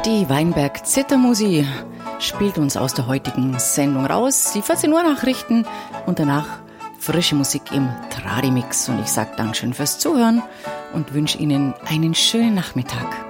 Die Weinberg Zittermusi spielt uns aus der heutigen Sendung raus. Die 14 Uhr Nachrichten und danach frische Musik im Tradi-Mix. Und ich sage Dankeschön fürs Zuhören und wünsche Ihnen einen schönen Nachmittag.